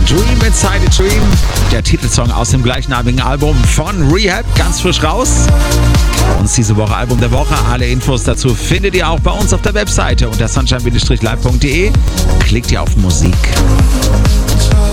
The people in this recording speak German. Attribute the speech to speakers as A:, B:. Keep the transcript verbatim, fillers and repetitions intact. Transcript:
A: Dream Inside a Dream, der Titelsong aus dem gleichnamigen Album von Rehab, ganz frisch raus. Bei uns diese Woche Album der Woche. Alle Infos dazu findet ihr auch bei uns auf der Webseite unter sunshine live punkt de. Klickt ihr auf Musik.